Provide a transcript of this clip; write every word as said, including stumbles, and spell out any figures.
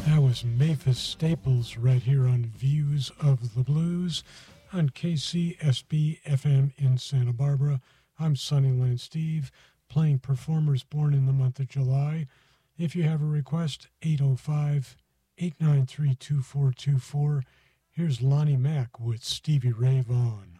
That was Mavis Staples right here on Views of the Blues on K C S B F M in Santa Barbara. I'm Sunnyland Steve, playing performers born in the month of July. If you have a request, eight oh five, eight nine three, two four two four. Here's Lonnie Mack with Stevie Ray Vaughan.